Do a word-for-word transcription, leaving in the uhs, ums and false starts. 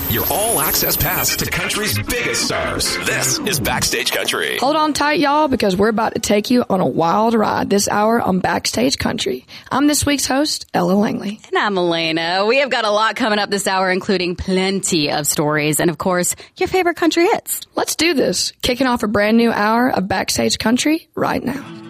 your all-access pass to country's biggest stars. This is Backstage Country. Hold on tight, y'all, because we're about to take you on a wild ride this hour on Backstage Country. I'm this week's host, Ella Langley. And I'm Elena. We have got a lot coming up this hour, including plenty of stories and, of course, your favorite country hits. Let's do this. Kicking off a brand new hour of Backstage Country right now.